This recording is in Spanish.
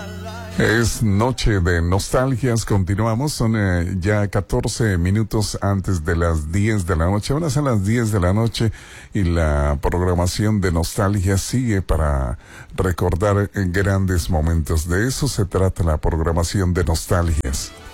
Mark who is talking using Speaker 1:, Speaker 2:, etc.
Speaker 1: Es noche de nostalgias, continuamos, son ya 14 minutos antes de las 10 de la noche, van a ser las 10 de la noche y la programación de nostalgia sigue para recordar grandes momentos. De eso se trata la programación de nostalgias.